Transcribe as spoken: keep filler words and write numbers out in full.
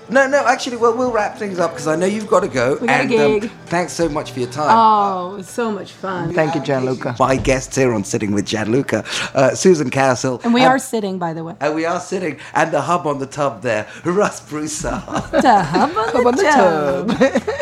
No, no, actually, well, we'll wrap things up because I know you've got to go. We got a and, gig. Um, thanks so much for your time. Oh, it was so much fun. Thank you, Gianluca. My guests here on Sitting with Gianluca, uh, Susan Castle. And we are sitting, by the way. And we are sitting. And the hub on the tub there, Russ Broussard. The hub on the, Up on the tub. tub.